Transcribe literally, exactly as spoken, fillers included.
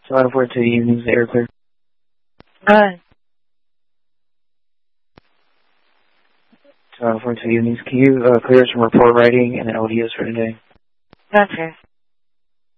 So out of four two evenings, the air clear. Good. So out of four two evenings, can you uh, clear us from report writing and then O D S for today? Gotcha.